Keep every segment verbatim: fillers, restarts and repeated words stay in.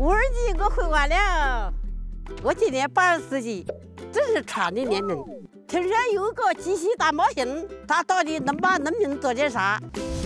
五二级我回完了，我今年八十四级，这是船的年龄。听说有个七夕大模型，它到底能把农民做点啥？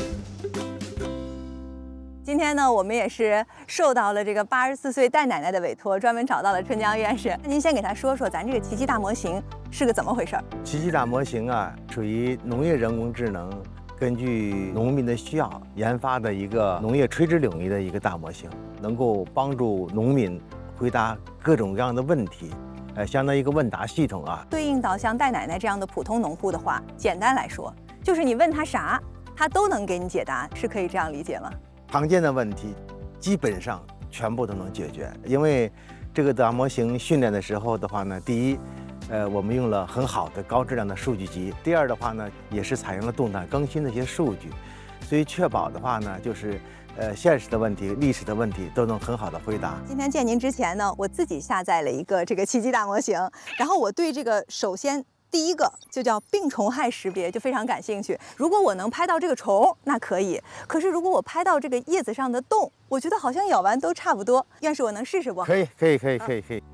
今天呢，我们也是受到了这个八十四岁戴奶奶的委托，专门找到了春江院士。那您先给他说说，咱这个奇迹大模型是个怎么回事？ 奇迹大模型啊，属于农业人工智能，根据农民的需要研发的一个农业垂直领域的一个大模型，能够帮助农民回答各种各样的问题。呃，相当于一个问答系统啊。 对应到像戴奶奶这样的普通农户的话，简单来说，就是你问他啥，他都能给你解答，是可以这样理解吗？ 常见的问题，基本上全部都能解决。因为这个大模型训练的时候的话呢，第一，呃，我们用了很好的高质量的数据集；第二的话呢，也是采用了动态更新的一些数据，所以确保的话呢，就是。呃，现实的问题、历史的问题都能很好的回答。 今天见您之前呢，我自己下载了一个这个奇迹大模型，然后我对这个首先第一个就叫病虫害识别就非常感兴趣。如果我能拍到这个虫，那可以；可是如果我拍到这个叶子上的洞，我觉得好像咬完都差不多。院士，我能试试不？ 可以，可以，可以，可以，可以。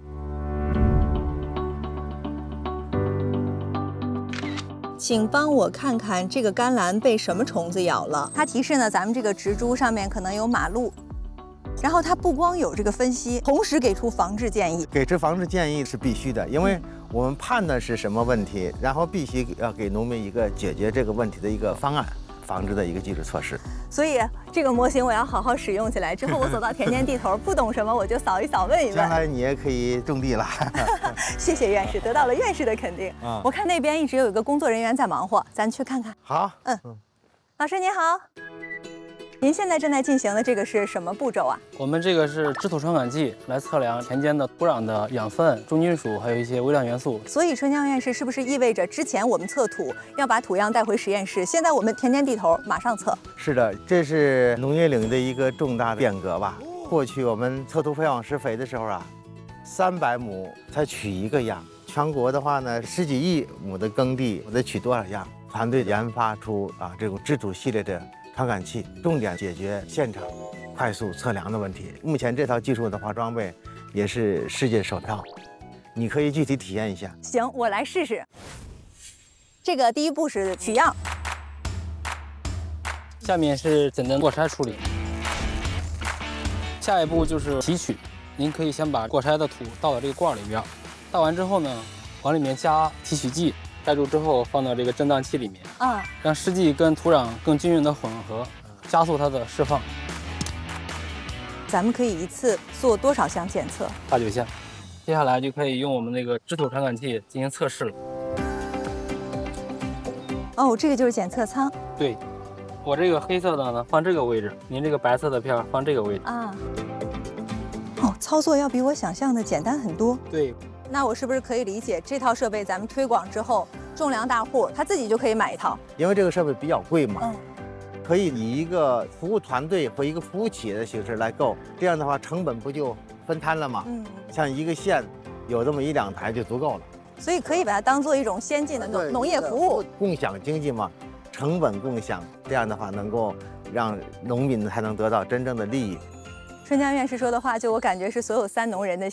请帮我看看这个甘蓝被什么虫子咬了。它提示呢，咱们这个植株上面可能有马路，然后它不光有这个分析，同时给出防治建议。 给出防治建议是必须的，因为我们判断是什么问题，然后必须要给农民一个解决这个问题的一个方案，防治的一个基础措施。 所以这个模型我要好好使用起来。之后我走到田间地头，不懂什么我就扫一扫，问一问。 将来你也可以种地了。 谢谢院士，得到了院士的肯定。 啊， 我看那边一直有一个工作人员在忙活，咱去看看。 好， 嗯，老师您好，您现在正在进行的这个是什么步骤啊？ 我们这个是质土传感器，来测量田间的土壤的养分、重金属，还有一些微量元素。 所以春江院士是不是意味着之前我们测土要把土样带回实验室，现在我们田间地头马上测？ 是的，这是农业领域的一个重大的变革吧。过去我们测土培养施肥的时候啊，三百亩才取一个样，全国的话呢，十几亿亩的耕地，我得取多少样？团队研发出啊这种质土系列的传感器，重点解决现场快速测量的问题。目前这套技术的话，装备也是世界首套，你可以具体体验一下。 行，我来试试。这个第一步是取样， 下面是简单过筛处理，下一步就是提取。您可以先把过筛的土倒到这个罐里边，倒完之后呢，往里面加提取剂，盖住之后放到这个震荡器里面， 啊， 让湿剂跟土壤更均匀的混合，加速它的释放。 咱们可以一次做多少项检测？ 八九项。接下来就可以用我们那个质土传感器进行测试了。 哦，这个就是检测舱。 对，我这个黑色的呢放这个位置，您这个白色的片放这个位置。 啊。哦，操作要比我想象的简单很多。 对。 那我是不是可以理解，这套设备咱们推广之后，种粮大户他自己就可以买一套？ 因为这个设备比较贵嘛， 嗯， 可以以一个服务团队或一个服务企业的形式来购，这样的话成本不就分摊了吗？ 嗯， 像一个县有这么一两台就足够了。 所以可以把它当做一种先进的农农业服务， 共享经济嘛，成本共享，这样的话能够让农民才能得到真正的利益。 春江院士说的话，就我感觉是所有三农人的